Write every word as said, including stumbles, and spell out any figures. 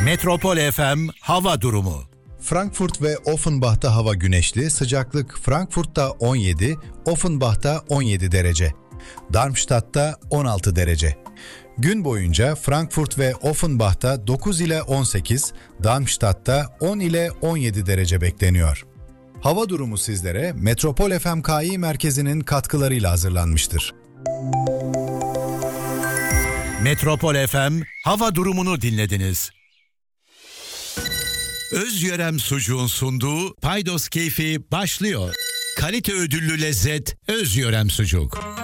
Metropol F M hava durumu. Frankfurt ve Offenbach'ta hava güneşli, sıcaklık Frankfurt'ta on yedi, Offenbach'ta on yedi derece. Darmstadt'ta on altı derece. Gün boyunca Frankfurt ve Offenbach'ta dokuz ile on sekiz, Darmstadt'ta on ile on yedi derece bekleniyor. Hava durumu sizlere Metropol F M K İ merkezinin katkılarıyla hazırlanmıştır. Metropol F M hava durumunu dinlediniz. Özyörem Sucuğun sunduğu Paydos Keyfi başlıyor. Kalite ödüllü lezzet Özyörem Sucuk.